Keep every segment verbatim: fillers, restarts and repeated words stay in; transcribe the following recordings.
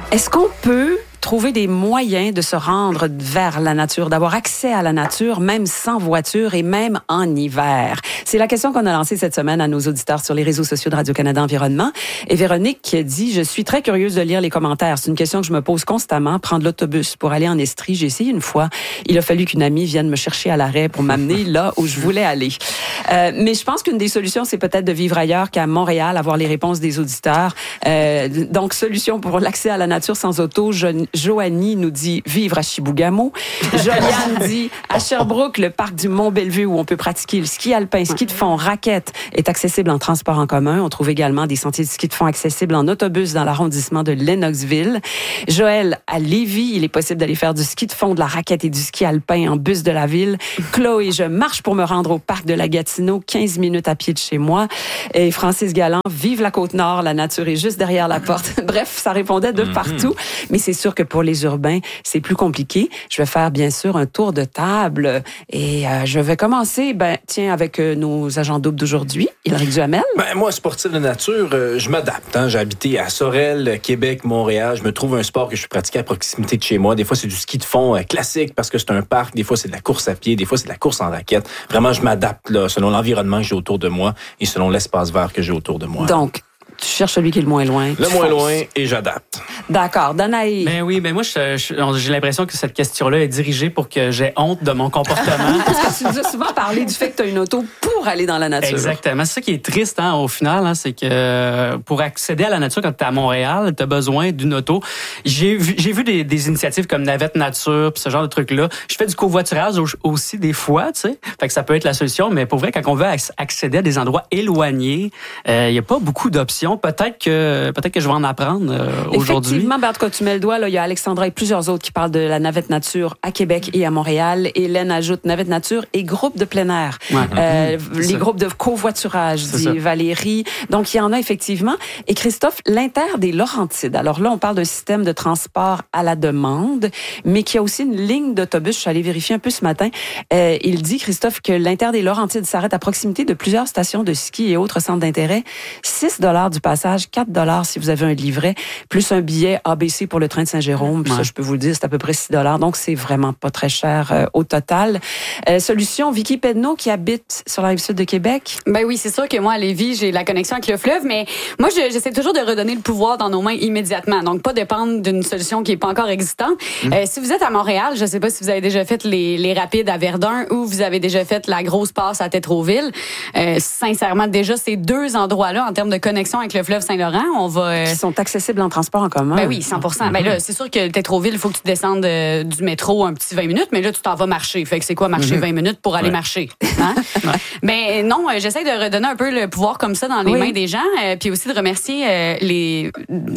Est-ce qu'on peut trouver des moyens de se rendre vers la nature, d'avoir accès à la nature, même sans voiture et même en hiver? C'est la question qu'on a lancée cette semaine à nos auditeurs sur les réseaux sociaux de Radio-Canada Environnement. Et Véronique dit, je suis très curieuse de lire les commentaires. C'est une question que je me pose constamment. Prendre l'autobus pour aller en Estrie, j'ai essayé une fois. Il a fallu qu'une amie vienne me chercher à l'arrêt pour m'amener là où je voulais aller. Euh, mais je pense qu'une des solutions, c'est peut-être de vivre ailleurs qu'à Montréal, avoir les réponses des auditeurs. Euh, donc, solution pour l'accès à la nature sans auto, je Joanie nous dit vivre à Chibougamau. Joliane dit à Sherbrooke, le parc du Mont-Bellevue où on peut pratiquer le ski alpin, ski de fond, raquette est accessible en transport en commun. On trouve également des sentiers de ski de fond accessibles en autobus dans l'arrondissement de Lennoxville. Joël, à Lévis, il est possible d'aller faire du ski de fond, de la raquette et du ski alpin en bus de la ville. Chloé, je marche pour me rendre au parc de la Gatineau, quinze minutes à pied de chez moi. Et Francis Galland, vive la Côte-Nord, la nature est juste derrière la porte. Bref, ça répondait de partout. Mais c'est sûr que pour les urbains, c'est plus compliqué. Je vais faire, bien sûr, un tour de table et euh, je vais commencer, ben, tiens, avec euh, nos agents doubles d'aujourd'hui. Ilric Duhamel. Ben, moi, sportif de nature, euh, je m'adapte. Hein. J'ai habité à Sorel, Québec, Montréal. Je me trouve un sport que je peux pratiquer à proximité de chez moi. Des fois, c'est du ski de fond euh, classique parce que c'est un parc. Des fois, c'est de la course à pied. Des fois, c'est de la course en raquette. Vraiment, je m'adapte là, selon l'environnement que j'ai autour de moi et selon l'espace vert que j'ai autour de moi. Donc, tu cherches celui qui est le moins loin. Le moins loin et j'adapte. D'accord. Danaï. Ben oui, ben moi, je, je, j'ai l'impression que cette question-là est dirigée pour que j'ai honte de mon comportement. Parce que tu nous as souvent parlé du fait que tu as une auto pour aller dans la nature. Exactement. C'est ça qui est triste, hein, au final, hein, c'est que pour accéder à la nature quand tu es à Montréal, tu as besoin d'une auto. J'ai vu, j'ai vu des, des initiatives comme Navette Nature, pis ce genre de trucs-là. Je fais du covoiturage aussi des fois, tu sais. Fait que ça peut être la solution, mais pour vrai, quand on veut accéder à des endroits éloignés, il euh, y a pas beaucoup d'options. Peut-être que peut-être que je vais en apprendre euh, aujourd'hui. Effectivement, ben, en tout cas, tu mets le doigt, là, il y a Alexandra et plusieurs autres qui parlent de la navette nature à Québec et à Montréal. Hélène ajoute navette nature et groupe de plein air. Ouais. Euh, les ça. groupes de covoiturage, dit ça. Valérie. Donc, il y en a effectivement. Et Christophe, l'Inter des Laurentides. Alors là, on parle d'un système de transport à la demande, mais qui a aussi une ligne d'autobus. Je suis allée vérifier un peu ce matin. Euh, il dit, Christophe, que l'Inter des Laurentides s'arrête à proximité de plusieurs stations de ski et autres centres d'intérêt. six dollars du passage, quatre dollars si vous avez un livret, plus un billet A B C pour le train de Saint-Jérôme. Ouais. Ça, je peux vous le dire, c'est à peu près six dollars. Donc, c'est vraiment pas très cher euh, au total. Euh, solution, Vicky Pedneau, qui habite sur la rive-sud de Québec. Ben oui, c'est sûr que moi, à Lévis, j'ai la connexion avec le fleuve, mais moi, je, j'essaie toujours de redonner le pouvoir dans nos mains immédiatement. Donc, pas dépendre d'une solution qui est pas encore existante. Mmh. Euh, si vous êtes à Montréal, je sais pas si vous avez déjà fait les, les rapides à Verdun ou vous avez déjà fait la grosse passe à Tétroville. Euh, sincèrement, déjà, ces deux endroits-là, en termes de connexion avec le fleuve Saint-Laurent, on va... Euh... Qui sont accessibles en transport en commun. Ben oui, cent pour cent. Mm-hmm. Ben là, c'est sûr que Tétroville, il faut que tu descendes euh, du métro un petit vingt minutes, mais là, tu t'en vas marcher. Fait que c'est quoi marcher mm-hmm. vingt minutes pour aller ouais. marcher? Hein? ouais. Ben non, euh, j'essaie de redonner un peu le pouvoir comme ça dans les oui. mains des gens, euh, puis aussi de remercier euh, les,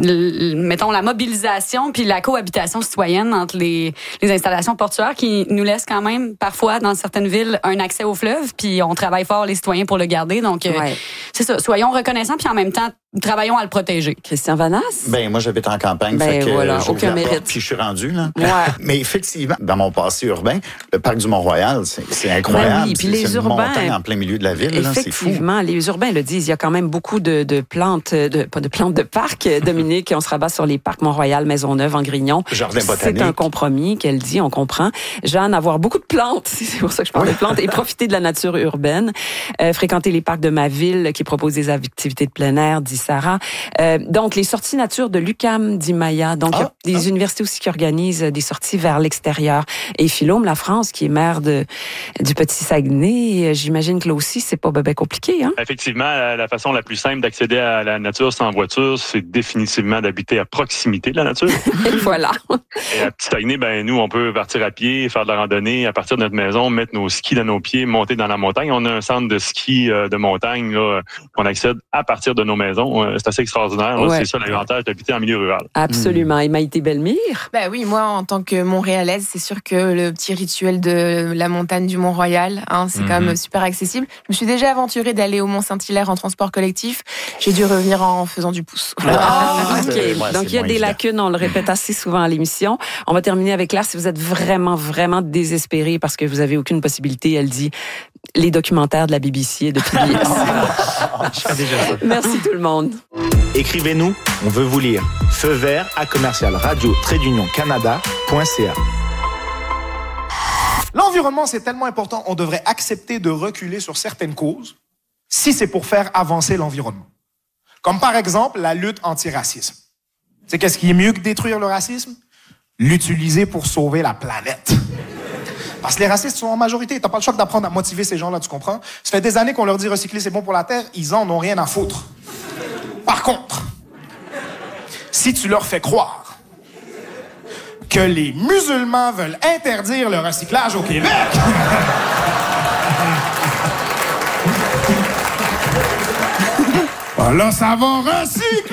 l, mettons, la mobilisation puis la cohabitation citoyenne entre les, les installations portuaires qui nous laissent quand même, parfois, dans certaines villes, un accès au fleuve, puis on travaille fort, les citoyens, pour le garder. Donc, euh, ouais. c'est ça. Soyons reconnaissants, puis en même temps, travaillons à le protéger. Christian Vanas? Ben, moi, j'habite en campagne. Ben, fait que voilà, euh, aucun mérite. Puis je suis rendu, là. Ouais. Mais effectivement, dans mon passé urbain, le parc du Mont-Royal, c'est, c'est incroyable. Ben oui, puis les c'est urbains. Une montagne en plein milieu de la ville, là, c'est fou. Effectivement, les urbains le disent. Il y a quand même beaucoup de, de plantes, de, pas de plantes de parcs, Dominique. On se rabat sur les parcs Mont-Royal, Maisonneuve, en Grignon. Jardin botanique. C'est un compromis qu'elle dit, on comprend. Jeanne, avoir beaucoup de plantes, c'est pour ça que je parle oui. de plantes, et profiter de la nature urbaine. Euh, fréquenter les parcs de ma ville qui proposent des activités de plein air, dit Sarah. Euh, donc, les sorties nature de l'U Q A M, dit Maya. Donc, il ah, y a des ah. universités aussi qui organisent des sorties vers l'extérieur. Et Philome La France, qui est maire de, du Petit Saguenay, j'imagine que là aussi, c'est pas bien compliqué. Hein? Effectivement, la façon la plus simple d'accéder à la nature sans voiture, c'est définitivement d'habiter à proximité de la nature. Et voilà. Et à Petit Saguenay, ben, nous, on peut partir à pied, faire de la randonnée à partir de notre maison, mettre nos skis dans nos pieds, monter dans la montagne. On a un centre de ski de montagne là, qu'on accède à partir de nos maisons. C'est assez extraordinaire. Ouais. C'est ça l'avantage d'habiter en milieu rural. Absolument. Mmh. Et Maïté Bellemire? Ben oui, moi, en tant que Montréalaise, c'est sûr que le petit rituel de la montagne du Mont-Royal, hein, c'est mmh. quand même super accessible. Je me suis déjà aventurée d'aller au Mont-Saint-Hilaire en transport collectif. J'ai dû revenir en faisant du pouce. Ah, OK. Ouais, donc, il y a des évident. lacunes, on le répète assez souvent à l'émission. On va terminer avec Claire. Si vous êtes vraiment, vraiment désespéré parce que vous n'avez aucune possibilité, elle dit les documentaires de la B B C et de P B S. Je fais déjà ça. Merci tout le monde. Écrivez-nous, on veut vous lire. Feu vert à commercial radio trait d'union canada point c a. L'environnement, c'est tellement important, on devrait accepter de reculer sur certaines causes si c'est pour faire avancer l'environnement. Comme par exemple la lutte anti-racisme. C'est qu'est-ce qui est mieux que détruire le racisme? L'utiliser pour sauver la planète. Parce que les racistes sont en majorité. T'as pas le choix d'apprendre à motiver ces gens-là, tu comprends? Ça fait des années qu'on leur dit recycler, c'est bon pour la Terre. Ils en ont rien à foutre. Par contre, si tu leur fais croire que les musulmans veulent interdire le recyclage au Québec... là, ça va recycler!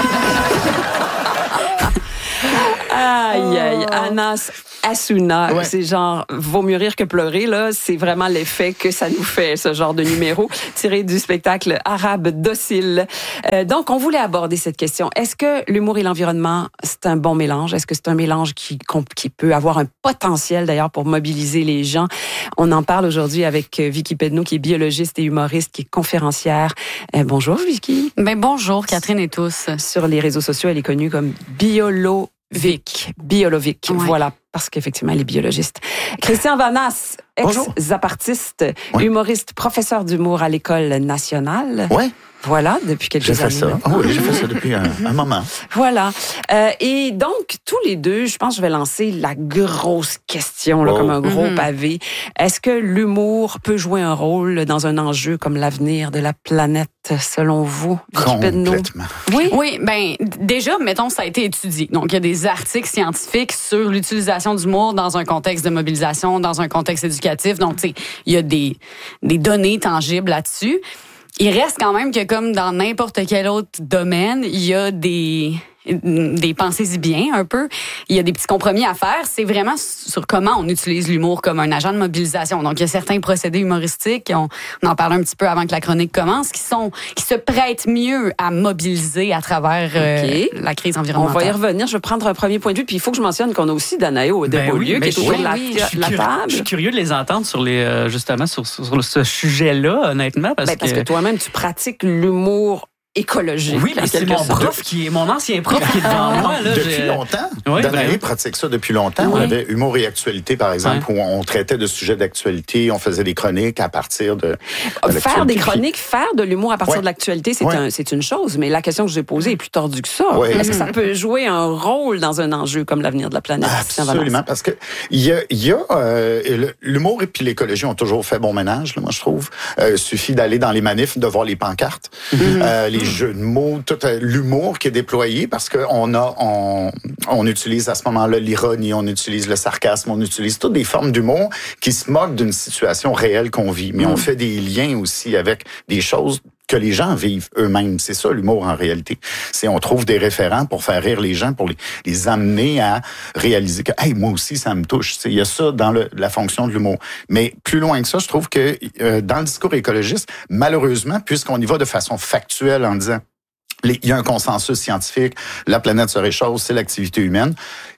Aïe, aïe, Anas Assouna, ouais. C'est genre, vaut mieux rire que pleurer, là. C'est vraiment l'effet que ça nous fait, ce genre de numéro, tiré du spectacle Arabe docile. Euh, donc, on voulait aborder cette question. Est-ce que l'humour et l'environnement, c'est un bon mélange? Est-ce que c'est un mélange qui, qui peut avoir un potentiel, d'ailleurs, pour mobiliser les gens? On en parle aujourd'hui avec Vicky Pedneau, qui est biologiste et humoriste, qui est conférencière. Euh, bonjour, Vicky. Ben, bonjour, Catherine et tous. Sur les réseaux sociaux, elle est connue comme Biolo Vic, Biolovic, ouais. Voilà, parce qu'effectivement, elle est biologiste. Christian Vanasse, ex-zapartiste, oui. Humoriste, professeur d'humour à l'École nationale. Oui. Voilà, depuis quelques j'ai années. Fait ça. Oh, oui, j'ai fait ça depuis un, un moment. Voilà. Euh, et donc, tous les deux, je pense que je vais lancer la grosse question, là, oh. comme un gros mm-hmm. pavé. Est-ce que l'humour peut jouer un rôle dans un enjeu comme l'avenir de la planète, selon vous, Vicky Pedneau? Complètement. Oui, oui, ben déjà, mettons, ça a été étudié. Donc, il y a des articles scientifiques sur l'utilisation du d'humour dans un contexte de mobilisation, dans un contexte éducatif. Donc, tu sais, il y a des, des données tangibles là-dessus. Il reste quand même que, comme dans n'importe quel autre domaine, il y a des... des pensées-y bien un peu. Il y a des petits compromis à faire. C'est vraiment sur comment on utilise l'humour comme un agent de mobilisation. Donc, il y a certains procédés humoristiques, on, on en parlait un petit peu avant que la chronique commence, qui sont qui se prêtent mieux à mobiliser à travers okay. euh, la crise environnementale. On va y revenir. Je vais prendre un premier point de vue. Puis il faut que je mentionne qu'on a aussi Danaïo ben Desbeaulieu oui, qui est autour oui, de la, oui. la table. Je suis curieux de les entendre sur les justement sur, sur ce sujet-là, honnêtement, parce, ben, parce que... que toi-même, tu pratiques l'humour écologique. Oui, mais c'est mon prof qui est mon ancien prof qui est devant moi. Là, depuis j'ai... longtemps. Oui, Danaï ben... pratique ça depuis longtemps. Oui. On avait Humour et Actualité, par exemple, oui. où on traitait de sujets d'actualité, on faisait des chroniques à partir de, de Faire des chroniques, faire de l'humour à partir oui. de l'actualité, c'est, oui. un, c'est une chose. Mais la question que j'ai posée est plus tordue que ça. Oui. Est-ce que ça peut jouer un rôle dans un enjeu comme l'avenir de la planète? Absolument, parce que il y a, y a euh, l'humour et puis l'écologie ont toujours fait bon ménage, là, moi je trouve. Il euh, suffit d'aller dans les manifs, de voir les pancartes, mm-hmm. euh, les jeux de mots, tout l'humour qui est déployé parce qu'on a, on, on utilise à ce moment-là l'ironie, on utilise le sarcasme, on utilise toutes des formes d'humour qui se moquent d'une situation réelle qu'on vit. Mais mmh. on fait des liens aussi avec des choses que les gens vivent eux-mêmes. C'est ça l'humour en réalité. C'est on trouve des référents pour faire rire les gens, pour les, les amener à réaliser que hey, moi aussi ça me touche. Il y a ça dans le, la fonction de l'humour. Mais plus loin que ça, je trouve que euh, dans le discours écologiste, malheureusement, puisqu'on y va de façon factuelle en disant il y a un consensus scientifique, la planète se réchauffe, c'est l'activité humaine.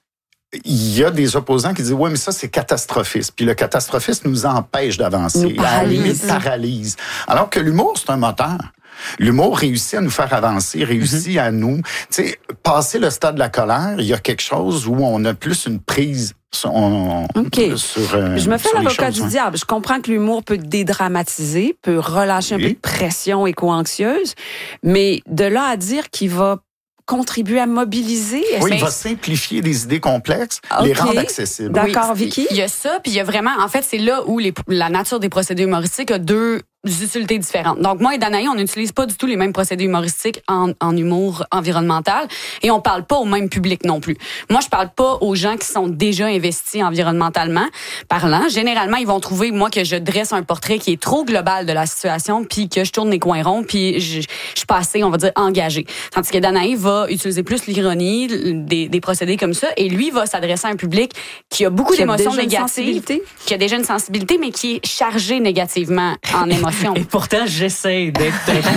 Il y a des opposants qui disent « Oui, mais ça, c'est catastrophiste. » Puis le catastrophisme nous empêche d'avancer. Nous paralyse. La paralyse. Alors que l'humour, c'est un moteur. L'humour réussit à nous faire avancer, réussit mm-hmm. à nous... Tu sais, passer le stade de la colère, il y a quelque chose où on a plus une prise... On, OK. Sur, euh, je me fais l'avocat du ouais. diable. Je comprends que l'humour peut dédramatiser, peut relâcher oui. un peu de pression éco-anxieuse, mais de là à dire qu'il va contribuer à mobiliser... Oui, il va simplifier des idées complexes, okay. les rendre accessibles. D'accord, oui, Vicky? Il y a ça, puis il y a vraiment... En fait, c'est là où les, la nature des procédés humoristiques a deux utilités différentes. Donc, moi et Danaï, on n'utilise pas du tout les mêmes procédés humoristiques en, en humour environnemental et on parle pas au même public non plus. Moi, je parle pas aux gens qui sont déjà investis environnementalement parlant. Généralement, ils vont trouver, moi, que je dresse un portrait qui est trop global de la situation puis que je tourne les coins ronds puis je, je suis pas assez, on va dire, engagée. Tandis que Danaï va utiliser plus l'ironie, des, des procédés comme ça et lui va s'adresser à un public qui a beaucoup qui d'émotions a négatives, qui a déjà une sensibilité, mais qui est chargé négativement en émotions. émotions. Et pourtant, j'essaie d'être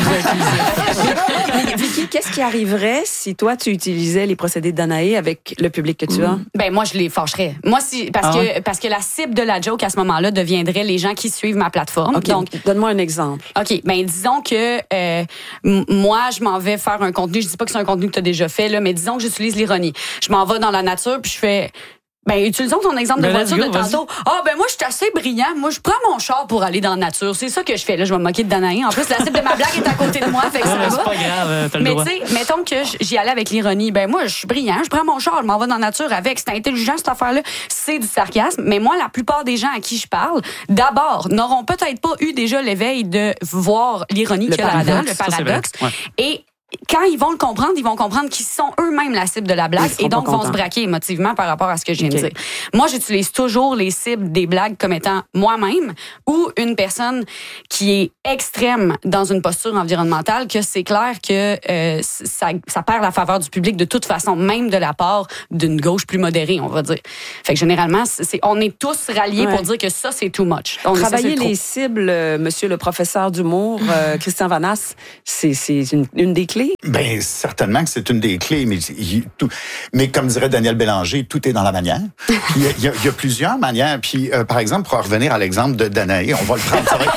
inclusif. Vicky, qu'est-ce qui arriverait si toi, tu utilisais les procédés de Danae avec le public que tu as? Ben moi, je les fâcherais. Moi, si, parce, ah que, ouais? parce que la cible de la joke à ce moment-là deviendrait les gens qui suivent ma plateforme. OK, Donc, donne-moi un exemple. OK, ben disons que euh, m- moi, je m'en vais faire un contenu. Je dis pas que c'est un contenu que tu as déjà fait, là, mais disons que j'utilise l'ironie. Je m'en vais dans la nature, puis je fais... Ben, utilisons ton exemple de Ben, voiture let's de go, tantôt. Ah, ben moi, je suis assez brillant. Moi, je prends mon char pour aller dans la nature. C'est ça que je fais. Là, je vais me moquer de Danae. En plus, la cible de ma blague est à côté de moi, fait que Non, ça mais va. c'est pas grave, t'as le Mais droit. tu sais, mettons que j'y allais avec l'ironie. Ben moi, je suis brillant. Je prends mon char, je m'en vais dans la nature avec. C'est intelligent, cette affaire-là. C'est du sarcasme. Mais moi, la plupart des gens à qui je parle, d'abord, n'auront peut-être pas eu déjà l'éveil de voir l'ironie Le qu'il y a là-dedans, le paradoxe. Ça, c'est vrai. paradoxe. Ouais. Et quand ils vont le comprendre, ils vont comprendre qu'ils sont eux-mêmes la cible de la blague Ils seront et donc pas vont contents. se braquer émotivement par rapport à ce que je viens OK. de dire. Moi, j'utilise toujours les cibles des blagues comme étant moi-même ou une personne qui est extrême dans une posture environnementale, que c'est clair que euh, ça, ça perd la faveur du public de toute façon, même de la part d'une gauche plus modérée, on va dire. Fait que généralement, c'est, on est tous ralliés Ouais. pour dire que ça, c'est too much. Donc, ça, Travailler c'est trop. les cibles, euh, monsieur le professeur d'humour, euh, Christian Vanasse, c'est, c'est une, une des clés? Ben certainement que c'est une des clés, mais il- tout, mais comme dirait Daniel Bélanger, tout est dans la manière. Puis, Il y, a- il y a, il y a plusieurs manières. Puis euh, par exemple, pour revenir à l'exemple de Danae, on va le prendre. Ça va être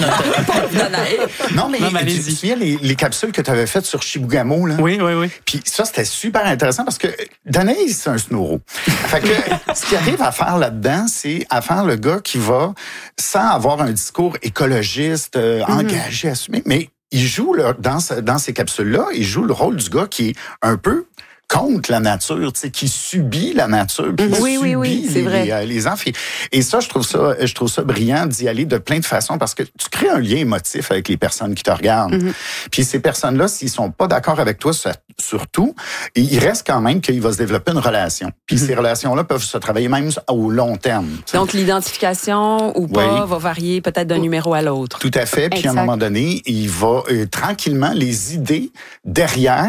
notre... Non mais, Non, mais tu te allez-y. souviens les, les capsules que tu avais faites sur Chibougamau là? Oui, oui, oui. Puis ça, c'était super intéressant parce que Danae, c'est un snoro. Fait que ce qu'il arrive à faire là-dedans, c'est à faire le gars qui va, sans avoir un discours écologiste, euh, engagé, assumé, mais il joue le, dans, ce- dans ces capsules-là, il joue le rôle du gars qui est un peu contre la nature, tu sais, qui subit la nature, puis qui Oui, oui, subit oui, c'est les, vrai. les, euh, les enfants. Et ça, je trouve ça, je trouve ça brillant d'y aller de plein de façons parce que tu crées un lien émotif avec les personnes qui te regardent. Mm-hmm. Puis ces personnes-là, s'ils sont pas d'accord avec toi, ça- surtout, il reste quand même qu'il va se développer une relation. Puis ces relations-là peuvent se travailler même au long terme. tu sais. Donc, l'identification ou pas Oui. va varier peut-être d'un numéro à l'autre. Tout à fait. Puis à un Exact. moment donné, il va euh, tranquillement, les idées derrière,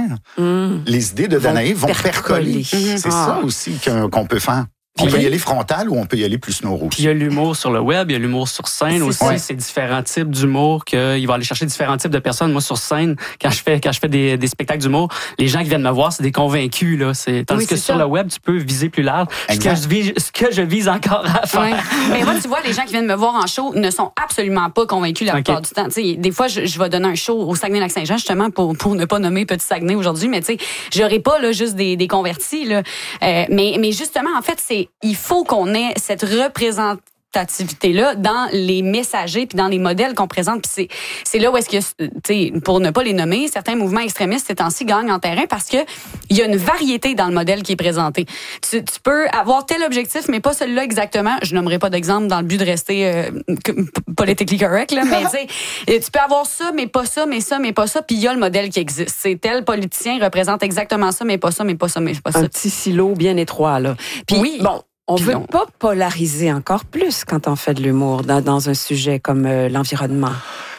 les idées de Danae vont percoler. percoler. Mhm. C'est Ah. ça aussi qu'on qu'on peut faire. On peut y aller frontal ou on peut y aller plus snoro. Puis il y a l'humour sur le web, il y a l'humour sur scène aussi. ça. C'est différents types d'humour qu'il va aller chercher différents types de personnes. Moi, sur scène, quand je fais quand je fais des, des spectacles d'humour, les gens qui viennent me voir, c'est des convaincus là. C'est tandis Oui, que c'est sur ça. le web, tu peux viser plus large. Ce que, Exact. je vise, ce que je vise encore à faire. Ouais. Mais moi, tu vois, les gens qui viennent me voir en show ne sont absolument pas convaincus la Ok. plupart du temps. Tu sais, des fois, je, je vais donner un show au Saguenay-Lac-Saint-Jean, justement, pour, pour ne pas nommer Petit Saguenay aujourd'hui, mais tu sais, j'aurai pas là, juste des, des convertis. Là. Euh, mais, mais justement, en fait, c'est il faut qu'on ait cette représentativité-là dans les messagers puis dans les modèles qu'on présente. Puis c'est, c'est là où est-ce que, tu sais, pour ne pas les nommer, certains mouvements extrémistes ces temps-ci gagnent en terrain parce que il y a une variété dans le modèle qui est présenté. Tu, tu peux avoir tel objectif, mais pas celui-là exactement. Je nommerai pas d'exemple dans le but de rester euh, politically correct, là, mais tu sais, tu peux avoir ça, mais pas ça, mais ça, mais pas ça, puis il y a le modèle qui existe. C'est tel politicien représente exactement ça, mais pas ça, mais pas ça, mais pas ça. Un petit silo bien étroit, là. Puis, Oui. bon, on Puis veut on- pas polariser encore plus quand on fait de l'humour dans, dans un sujet comme euh, l'environnement.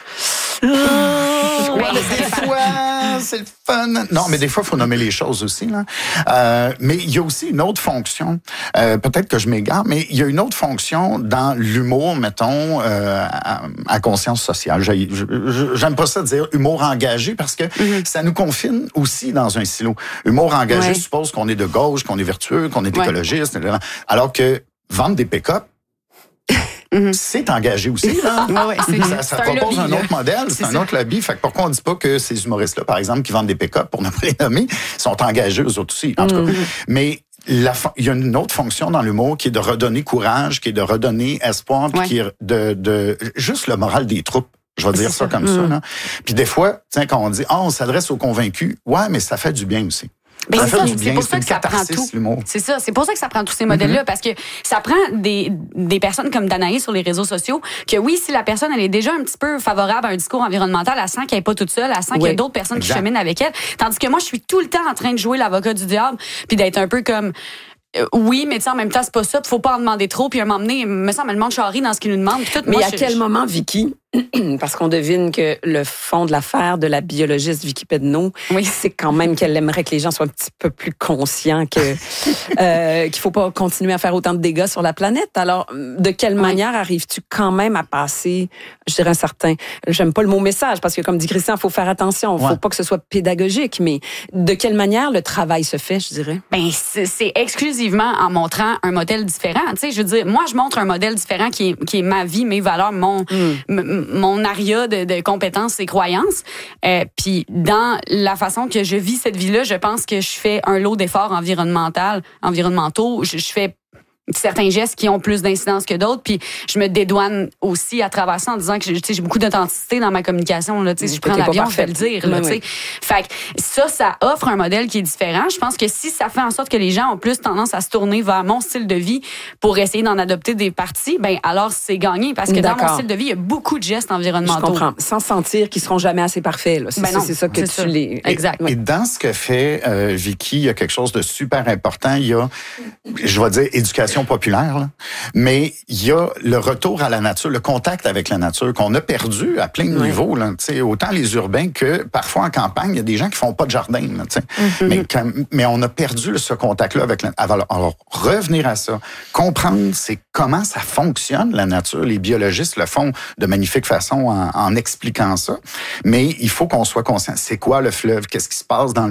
Ouais, mais des fois, c'est le fun. Non, mais des fois, il faut nommer les choses aussi. Là. Euh, mais il y a aussi une autre fonction. Euh, peut-être que je m'égare, mais il y a une autre fonction dans l'humour, mettons, euh, à, à conscience sociale. J'ai- je- J'aime pas ça dire humour engagé parce que ça nous confine aussi dans un silo. Humour engagé Ouais. suppose qu'on est de gauche, qu'on est vertueux, qu'on est Ouais. écologiste, alors que vendre des pick-up, c'est engagé aussi, là. Ouais, ouais, c'est- ça, ça c'est un propose lobby, un là. autre modèle, c'est un autre lobby. Fait que pourquoi on dit pas que ces humoristes-là, par exemple, qui vendent des pick-up, pour ne pas les nommer, sont engagés eux autres aussi, en tout cas. Mais la fon- il y a une autre fonction dans l'humour qui est de redonner courage, qui est de redonner espoir, puis Ouais. qui est de, de juste le moral des troupes. Je vais dire ça comme ça. Là. Puis des fois, tiens, quand on dit « Ah, on s'adresse aux convaincus », ouais, mais ça fait du bien aussi. Ben, ça c'est fait ça, du c'est bien, pour c'est ça une que ça prend catharsis, tout. l'humour. C'est ça, c'est pour ça que ça prend tous ces modèles-là, parce que ça prend des, des personnes comme Danae sur les réseaux sociaux, que oui, si la personne, elle est déjà un petit peu favorable à un discours environnemental, elle sent qu'elle n'est pas toute seule, elle sent qu'il y a Oui, d'autres personnes exact. qui cheminent avec elle. Tandis que moi, je suis tout le temps en train de jouer l'avocat du diable, puis d'être un peu comme... euh, oui, mais tu sais, en même temps, c'est pas ça, puis faut pas en demander trop, puis à un moment donné, il me semble, le monde charrie dans ce qu'il nous demande. puis tout. Mais Moi, à je- quel je- moment, Vicky, parce qu'on devine que le fond de l'affaire de la biologiste Vicky Pedneau, oui. c'est quand même qu'elle aimerait que les gens soient un petit peu plus conscients que euh, qu'il faut pas continuer à faire autant de dégâts sur la planète. Alors, de quelle oui. manière arrives-tu quand même à passer, je dirais un certain, j'aime pas le mot message, parce que comme dit Christian, il faut faire attention, il ouais. faut pas que ce soit pédagogique, mais de quelle manière le travail se fait, je dirais? Ben, c'est, c'est exclusivement en montrant un modèle différent. Tu sais, je veux dire, moi, je montre un modèle différent qui est, qui est ma vie, mes valeurs, mon, mm. m- mon aria de, de compétences et croyances. Euh, puis, dans la façon que je vis cette vie-là, je pense que je fais un lot d'efforts environnementaux, environnementaux. Je, je fais certains gestes qui ont plus d'incidence que d'autres, puis je me dédouane aussi à travers ça en disant que j'ai beaucoup d'authenticité dans ma communication. Là, si je prends l'avion, je vais le dire. Là, oui. Fait que ça, ça offre un modèle qui est différent. Je pense que si ça fait en sorte que les gens ont plus tendance à se tourner vers mon style de vie pour essayer d'en adopter des parties, ben alors c'est gagné, parce que D'accord. dans mon style de vie, il y a beaucoup de gestes environnementaux. Je comprends. Sans sentir qu'ils seront jamais assez parfaits. Là. C'est, ben non, ça, c'est ça que c'est tu ça. les... Exact. Et, et dans ce que fait euh, Vicky, il y a quelque chose de super important. Il y a, je vais dire, éducation populaire, là. Mais il y a le retour à la nature, le contact avec la nature qu'on a perdu à plein de oui. niveaux. Là, autant les urbains que parfois en campagne, il y a des gens qui font pas de jardin. Là, mm-hmm. mais, quand, mais on a perdu ce contact-là avec la nature. Alors, revenir à ça, comprendre c'est comment ça fonctionne, la nature. Les biologistes le font de magnifique façon en, en expliquant ça. Mais il faut qu'on soit conscient. C'est quoi le fleuve? Qu'est-ce qui se passe dans